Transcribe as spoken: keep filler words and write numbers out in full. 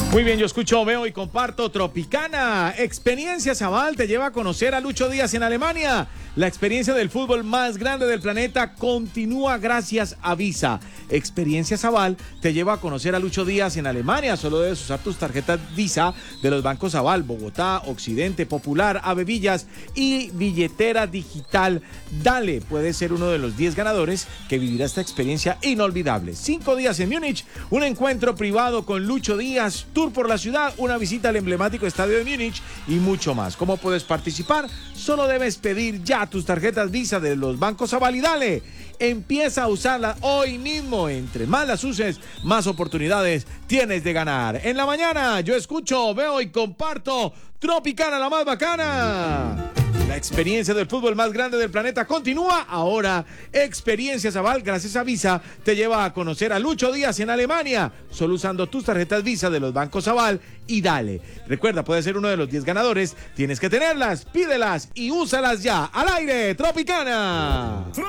Muy bien, yo escucho, veo y comparto Tropicana. Experiencia Zabal te lleva a conocer a Lucho Díaz en Alemania. La experiencia del fútbol más grande del planeta continúa gracias a Visa. Experiencia Zabal te lleva a conocer a Lucho Díaz en Alemania. Solo debes usar tus tarjetas Visa de los bancos Zabal, Bogotá, Occidente, Popular, Avevillas y billetera digital. Dale, puedes ser uno de los diez ganadores que vivirá esta experiencia inolvidable. Cinco días en Múnich, un encuentro privado con Lucho Díaz, tour por la ciudad, una visita al emblemático estadio de Múnich y mucho más. ¿Cómo puedes participar? Solo debes pedir ya tus tarjetas Visa de los bancos Zabal y dale, empieza a usarlas hoy mismo. Entre más las uses, más oportunidades tienes de ganar. En la mañana yo escucho, veo y comparto Tropicana, la más bacana. La experiencia del fútbol más grande del planeta continúa. Ahora, Experiencia Zabal, gracias a Visa, te lleva a conocer a Lucho Díaz en Alemania, solo usando tus tarjetas Visa de los bancos Zabal y dale. Recuerda, puedes ser uno de los diez ganadores, tienes que tenerlas, pídelas y úsalas ya. Al aire, Tropicana.